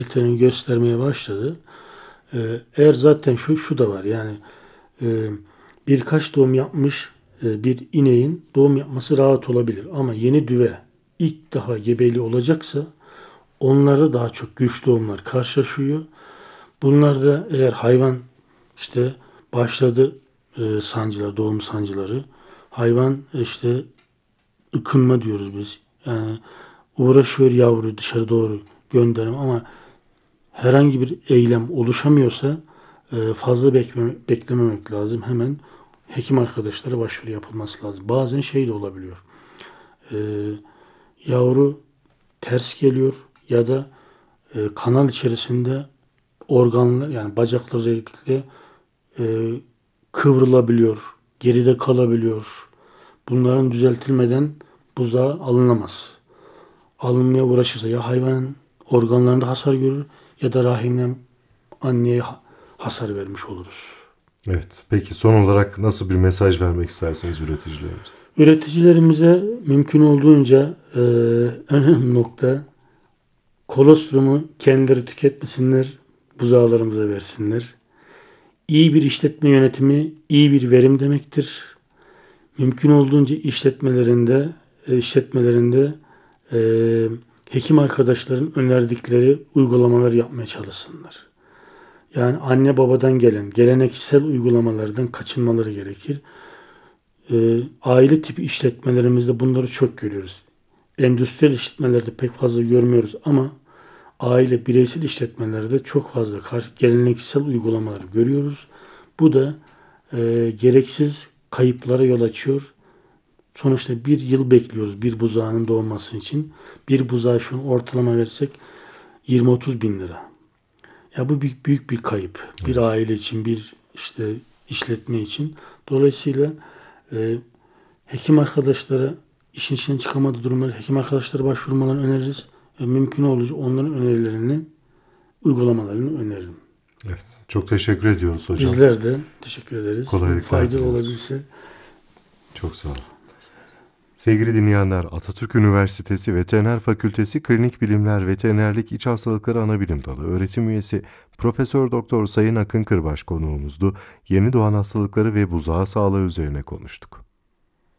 göstermeye başladı. Eğer zaten şu da var yani birkaç doğum yapmış bir ineğin doğum yapması rahat olabilir. Ama yeni düve ilk daha gebeli olacaksa onlarda daha çok güç doğumlar karşılaşıyor. Bunlarda eğer hayvan işte başladı sancılar, doğum sancıları, hayvan işte ıkınma diyoruz biz. Yani uğraşıyor yavru dışarı doğru gönderim ama herhangi bir eylem oluşamıyorsa fazla beklememek lazım. Hemen hekim arkadaşlara başvuru yapılması lazım. Bazen şey de olabiliyor. E, Yavru ters geliyor ya da kanal içerisinde organlar yani bacaklar özellikle e, kıvrılabiliyor, geride kalabiliyor. Bunların düzeltilmeden buzağa alınamaz. Alınmaya uğraşırsa ya hayvanın organlarında hasar görür ya da rahimden anneye hasar vermiş oluruz. Evet. Peki son olarak nasıl bir mesaj vermek istersiniz üreticilerimize? Üreticilerimize mümkün olduğunca önemli nokta kolostrumu kendileri tüketmesinler, buzağlarımıza versinler. İyi bir işletme yönetimi, iyi bir verim demektir. Mümkün olduğunca işletmelerinde e, hekim arkadaşların önerdikleri uygulamalar yapmaya çalışsınlar. Yani anne babadan gelen geleneksel uygulamalardan kaçınmaları gerekir. Aile tipi işletmelerimizde bunları çok görüyoruz. Endüstriyel işletmelerde pek fazla görmüyoruz ama aile bireysel işletmelerde çok fazla geleneksel uygulamalar görüyoruz. Bu da gereksiz kayıplara yol açıyor. Sonuçta bir yıl bekliyoruz bir buzağının doğması için. Bir buzağı şu an ortalama versek 20-30 bin lira. Ya bu büyük bir kayıp. Bir Evet. aile için, bir işte işletme için. Dolayısıyla e, hekim arkadaşlara işin içinden çıkamadığı durumlarda hekim arkadaşlara başvurmalarını öneririz. Mümkün olunca onların önerilerini, uygulamalarını öneririm. Evet. Çok teşekkür ediyoruz hocam. Bizler de teşekkür ederiz. Kolaylıklar Faydalı diliyoruz. olabilse. Çok sağ olun. Sevgili dinleyenler, Atatürk Üniversitesi Veteriner Fakültesi Klinik Bilimler Veterinerlik İç Hastalıkları Anabilim Dalı öğretim üyesi Profesör Doktor Sayın Akın Kırbaş konuğumuzdu. Yeni doğan hastalıkları ve buzağı sağlığı üzerine konuştuk.